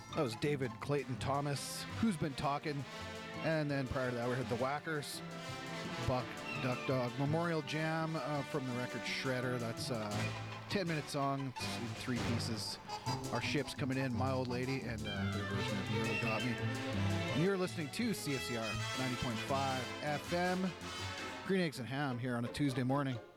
That was David Clayton Thomas, Who's Been Talking? And then prior to that, we heard the Whackers, Buck Duck Dog Memorial Jam from the record Shredder. That's a 10-minute song. It's in 3 pieces. Our Ship's Coming In, My Old Lady, and their version of You Really Got Me. And you're listening to CFCR 90.5 FM. Green Eggs and Ham here on a Tuesday morning.